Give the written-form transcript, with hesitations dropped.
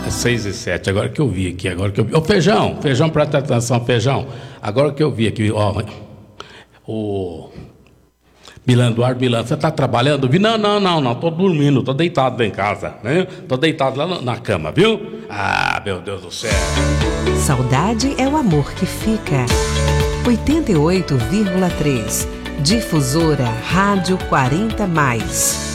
6h07, agora que eu vi aqui, Ô, Feijão, presta atenção, Feijão. Agora que eu vi aqui, ó, o Milano, Eduardo Milano, você tá trabalhando? Não, tô dormindo, tô deitado lá em casa, né? Tô deitado lá na cama, viu? Ah, meu Deus do céu. Saudade é o amor que fica. 88,3. Difusora Rádio 40+.